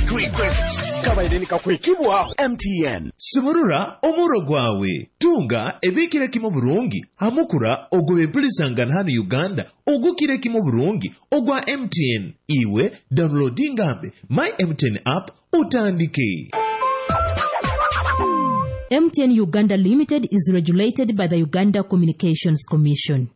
kabaire nikakwekibwa MTN Sumurura omuro gwawe tunga ebikire kimo burungi hamukura ogwe mplisangana hano Uganda ogukire kimo burungi ogwa MTN iwe downloadingambe my MTN app utandike. MTN Uganda Limited is regulated by the Uganda Communications Commission.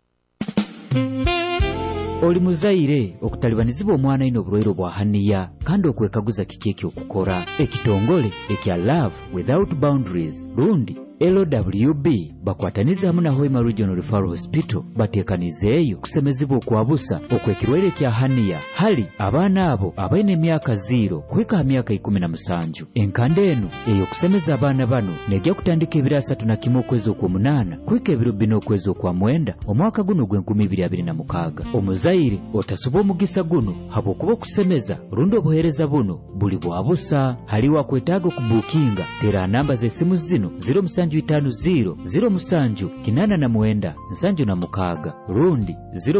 Oli muzaire okutalibanizibwa omwana ino obulwaire bwa haniya kandi okwekaguza kiki okukora ekitongole ekya Love Without Boundaries lundi LWB bakwataniza hamu na Hoima Regional Referral Hospital batekanizeeyo kusemezibwa okwabusa okwekirwaire kya haniya hali abaana abo abaine emyaka 0 kweka myaka 17 enkande eno eyo kusemeza abaana bano nejja kutandika ebiro 31 okwezi okwomunana kweka ebiro 4 okwezi okwamwenda omwaka guno gw'2026 omuzaire otasuba omugisa guno habwokuba okusemeza rundi obuheereza buno buli bwabusa haliwa kwetaaga okubuukinga tera namba z'essimu zino 0750 rundi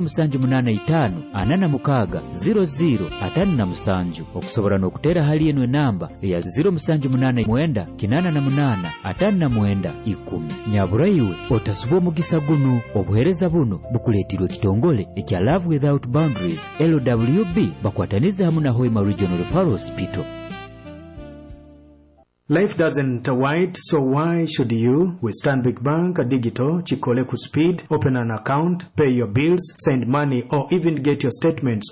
0785 okusobora n'okutera hali eno enamba ya 0789 nyaburayiwe otasuba omugisa guno obuheereza buno bukuleetirwa ekitongole ekya Love Without Boundaries LWB bakwataniza hamu na Hoima Regional Referral Hospital. Life doesn't wait, so why should you? With Stanbic Bank Digital, Chikole ku speed, open an account, pay your bills, send money, or even get your statements